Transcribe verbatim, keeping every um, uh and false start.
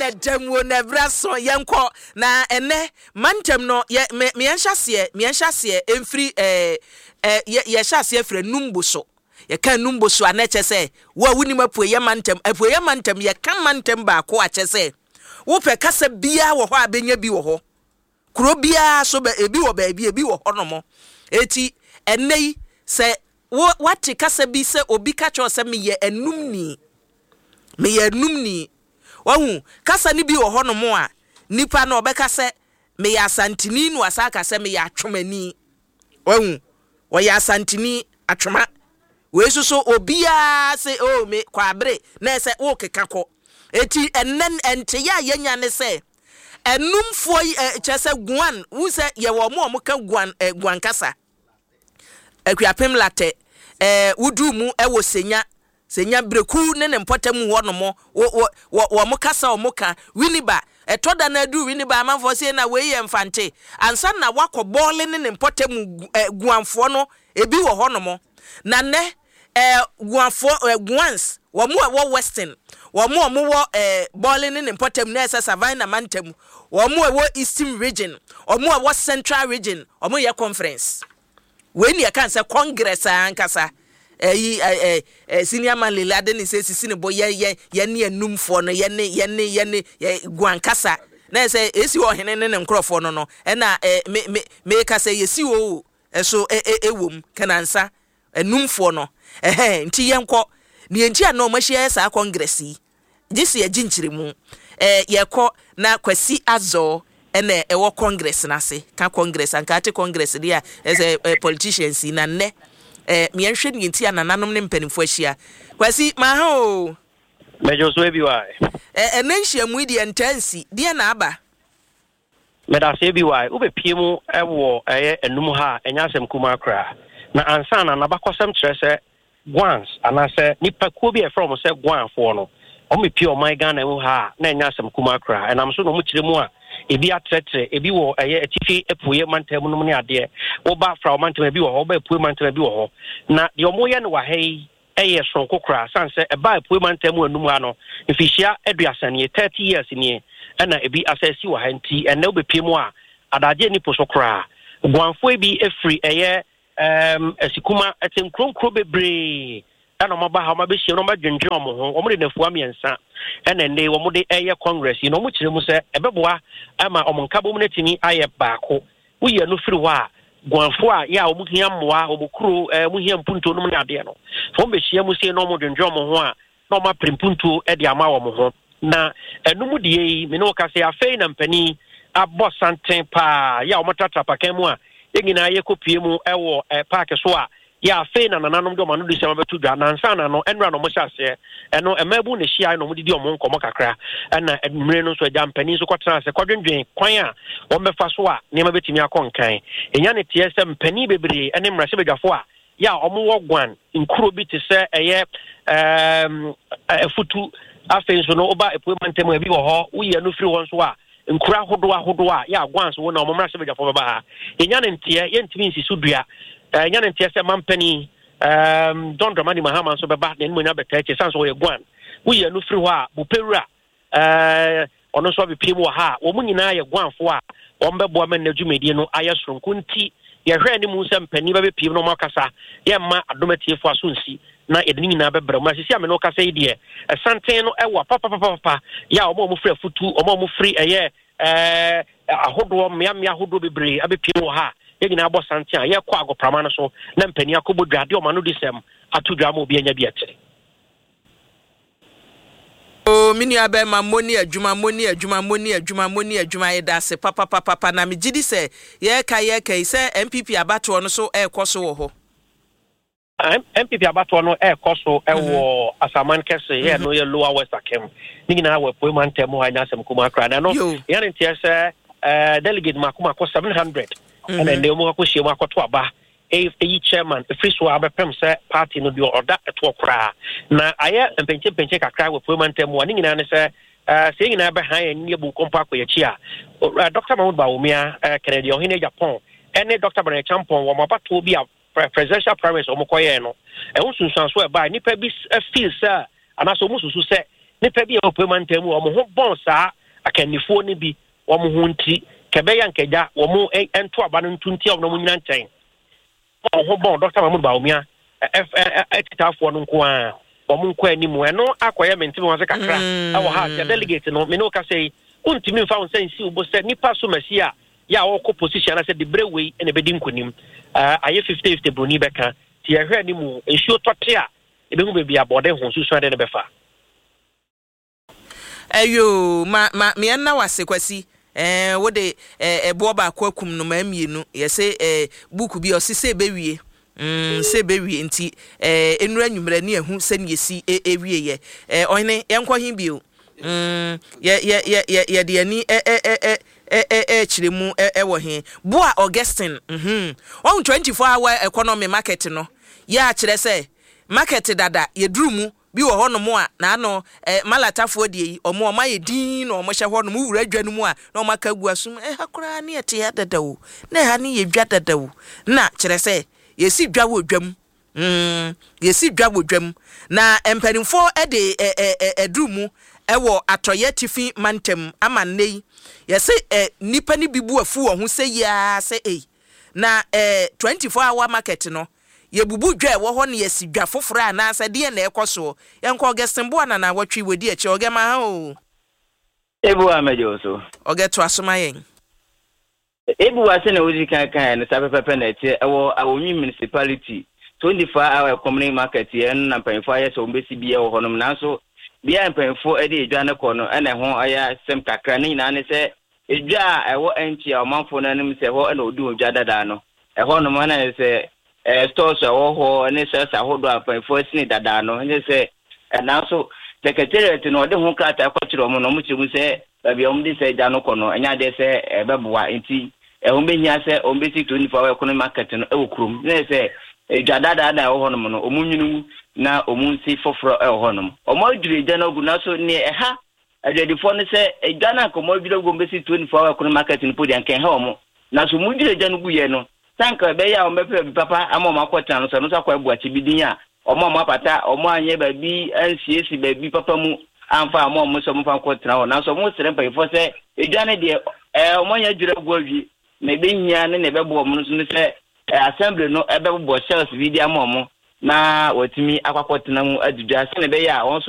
na demo na braso yenko na ene mantem no ye me yenhyasie me yenhyasie emfiri eh eh ye hyasie frɛ numbuso ye kan numbuso anache se wo awuni mapu ye mantem apu ye mantem ye kan mantem ba ko ache se wo pe kasa bia wo ho abenya bi wo ho kuro bia so be ebi wo ba bi ebi wo ho no mo eti enei se wo wati kasa bi se obi ka cho se me ye enumni me ye enumni wahu kasa ni bi wo ho no mo a nipa na obeka se me ya santini no asaka se me ya atwomani wahu wo ya santini atwoma we so obia se o me kwabre na se wo keka ko eti enen ente ya yenya ne se enumfo chese guan wo se ye wo mo mo ka guan guan kasa akuapem late eh wudu mu e wo senya senya breku ne ne mpotam wo no mo wo wo mo kasa o mo ka winiba etoda na du winiba amanfo se na we ye mfante ansa na wakobole ne ne mpotam guanfo no ebi wo ho no mo na ne eh guanfo guans wo mo wo western wo mo mo wo eh bole ne ne mpotam na esa savannah mantam wo mo wo eastern region wo mo wo central region wo mo ye conference when you can say congress ankasa eh eh eh senior man lelade ni say sisi ne bo ye ye ye ne enumfo no ye ne ye ne ye ne guankasa na say esi wo hene ne nkrofo no no e na me me me ka say yesi wo eso ewom kanansa enumfo no eh nti yenko ne nti a no mahia sa congress yi gisi ye ginchirimu eh yekọ na kwasi azo ene ewo congress na se ka congress anka ate congress dia as a politicians na ne eh mienhwe ni nti anananom ne mpanimfo ahia kwasi ma ha o mejo so ebi wa eh enanhia mu di entansi dia na aba meda se ebi wa ube piemu ewo eye enum ha enyasem kuma kra na ansa na nabakosem kire se guans anase nipa ko bi e from se guanfo no o me pie o my Ghana mu ha na enyasem kuma kra enam so no mu kire mu a ebi atretre ebi wo eye atifi epuye mantem no ne ade wo ba fra mantem ebi wo ho ba epuye mantem ebi wo ho na de omoye ne wa hei eye son kokra sanse e ba epuye mantem anum ha no ifihia aduasane thirty years ni na ebi asesi wa hanti ene obepie mu a adaje ni posokra gwanfo ebi efri eye em esikuma etenkronkro bebre ana maba ha mabe hie no madwendwe omo ho omo de nafua miensa ene ne omo de eye congress no omo kire mu se ebeboa ama omo nkabo mu natini aye baako uye no firi ho a gwanfo a ya omo hia mmoa omo kuro mu hia mpunto no mu na ade no fo mbe hie mu se no omo dwendwe omo ho a na omo primpunto e de ama omo ho na enum die me no ka se afei na mpani abo santen pa ya omo tatra pakan mu a yegina ye kopie mu ewo park so a ya afei na nananom de omo no de betu dwa na nsa na no enra no mo hyase eno emabu ne hia no mo didi omo nkomo kakra na mire no so agya mpani so kwatena se kwadwendwen kwan a wo mefa so a ne ma betimi akonkan enya ne tie se mpani bebre ene mrase bedwafo a ya omo wo gwan nkuro bi te se eye em afutu afei so no oba epuwe mantem ebi wo ho uye no firi won so a nkura hodo ahodo a ya gwan so na omo mrase bedwafo beba ha enya ne tie ye ntimi nsisu dua enya ne ntia se mampani um Don Dramani Mahama so beba ne mo nya beta che sanso ye gwan wo ye no firi ho a bupewura eh ono so bepiem wo ha wo mu nyina ye gwanfo a wo mbebo ma na dwumedie no aye soronko nti ye hwe ne mu se mpani ba bepiem no makasa ye ma adomatiefo asonsi na edini nyina bebra mu asisi ame no kasa idie santen no ewa papa papa papa ya omo mo firi afutu omo mo firi eye eh ahodo mmea mmea ahodo bebre abepiem wo ha yegina abo santi a ye kwa agoprama no so na mpani akobodwade o mano disem atodwa ma obi anya biate o mini abe ma moni adwuma moni adwuma moni adwuma moni adwuma ye da se papa papa papa na me gidi se ye ka ye ka se M P P abato no so e koso wo ho M P P abato no e koso e wo asaman kese ye no ye lower west akem nigina we po man temo ha nya asem kuma kra na no ye ne tie se delegate makuma ko seven hundred and then they mo ko hie mo akoto aba e e chairman e free so abepem se party no bi order eto kra na aye mpenche mpenche kakra we po man temo ani nyina ne se eh se nyina be han ani ebu kompa ko yachi a Doctor Mahmoud Bawumia Kennedy ohine Japan ene Doctor Bernard Champon wo mabato bi a presidential primaries o mo koye no e unsunsan so e ba nipa bi feel se anaso mususu se nipa bi e opemantam wo mo ho bon saa akanifo ne bi wo mo ho nti kebeya nkeja wo mo ento aba no ntunti wo mo nyina nkyɛn wo ho bon Doctor Mahmoud Bawumia etitafo no nko a wo mo nko animu eno akoye mentim wo se kakra e wo ha ya delegate no me no ka sei untimi mfa wo sensi wo se nipa so masia ya wo ko position na se de brewe ene bedi nkonim aye fifty fifty broni beka ti ye hwe ni mu ensuo tote a ebe hu bebi abode ho susu ade ne befa ayo ma ma me na wase kwasi eh wo de eh bo ba kwa kum no ma mienu ye se eh book bi o se se bewie mm se bewie nti eh enura nwumra ne ehu se ne yesi ewie ye eh ohene yenkɔ hin bio mm ye ye ye ye de ani eh eh eh eh eh eh chiremu eh wo he boa Augustine mhm on twenty-four hour economy market no ya kire se market dada ye durumu bi wo hono mo a na no eh malatafo de yi omo oma ye din na omo hye hono mu wura dwa no mu a na omo ka gu asum eh hakora ne ete ya dada wo na ha ne ye dwa dada wo na kire se ye si dwa wo dwam mm ye si dwa wo dwam na empanimfo e de edurumu e wo atoye tifi mantem amanne ye se eh, nipa ni bibu afu wo ho se ya se eh na eh twenty-four hour market no ye bubu dwa wo ho ne ye si dwa foforo ana se de na ekoso ye nko Augustine na na watwi wodi e che ogema ha o ebu amejo so ogeto asoma yen ebu ase na wodi kan kan na sapepepe na che ewo awonwi municipality twenty-four hour community market ye na mpanfo aye so mbesi bia wo honom na so bia mpanfo e de edwa ne kono ena ho aya sem kakra ni na ne se edwa ewo enchi a manfo na nim se ho na odu odwa dada no e ho no na se eh stores wo ho ne se sa ho do mpanfo sini dada no ne se na so secretariat no de ho kata akotiro mo no mo chimu se bia om di se edwa no kono enya de se ebeboa enti e ho behia se om besi twenty-four hour economic market no e wo krum ne se edwa dada da wo ho no no omunwunu na omunsi foforo e ho no omo adure gya no gu na so ne e ha adedifo ne se edwa na komo adure gu besi twenty-four hour economic market no podi anken ha omo na so mudure gya no gu ye no tanka be ya omo pe papa ama ma kwata no so no so kwa ebu achi bidin a omo ma pata omo anye ba bi ansiesi ba bi papa mu amfa omo mo so mo fa kwata ho na so mo sere pa ifo se edwa ne de eh omo nya adure gu awi na be hia ne ne be bo omo no so ne se assembly no ebe bo shells video ama omo na watimi akwakwotena mu adudwa se ne be ya won